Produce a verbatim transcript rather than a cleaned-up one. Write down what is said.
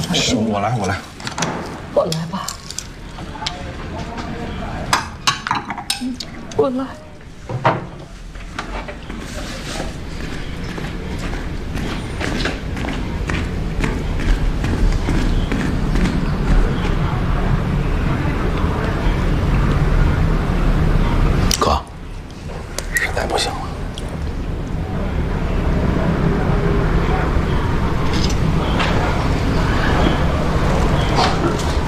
是我来，我来， 我来吧。嗯，我来。 哥，实在不行了，